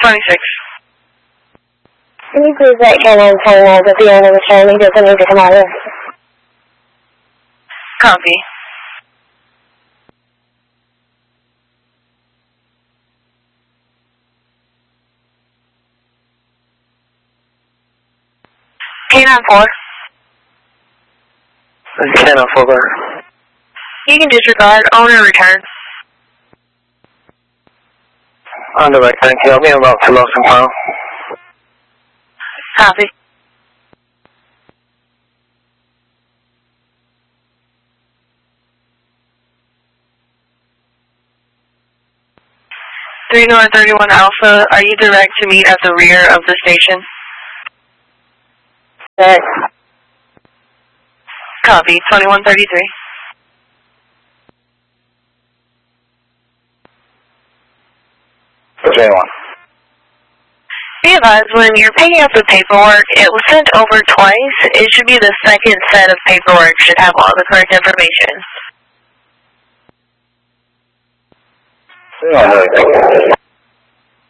26. Can you please let K9 know that the owner return? He doesn't need to come out of. Copy. K94. K94. You can disregard. Owner return. On the right, thank you. I'll be about to Lost and Found. Copy. Three North 31 Alpha, are you direct to meet at the rear of the station? Yes. Copy. 2133. Be advised, when you're picking up the paperwork, it was sent over twice. It should be the second set of paperwork should have all the correct information.